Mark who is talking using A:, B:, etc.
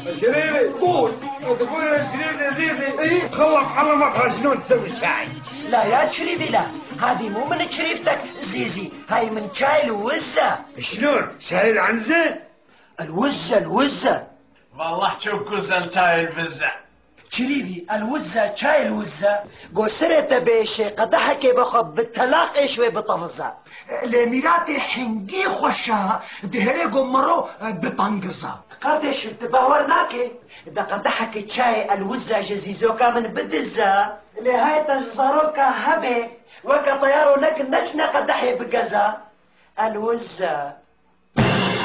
A: شريفي
B: قول.
A: تقول يا شريف يا زيزي
B: إيه؟
A: خلط علمك شلون تسوي الشاي.
B: لا يا شريفي لا، هذه مو من شريفتك زيزي، هاي من شاي الوزة.
A: شلون؟ شاي العنزة؟
B: الوزة
C: والله تشوكوز شاي البزة.
B: شريفي الوزة شاي الوزة قصرت بيش قدحك بخب بالتلاق ايشوي بطفزة لميراتي حنقي خوشها دهري قمرو ببانقزة قدش بتباورناكي دا قدحك شاي الوزة جزيزوكا من بدزة لهاي تجزروكا هبي وكا طيارو لك نشنا قدحي بقزة الوزة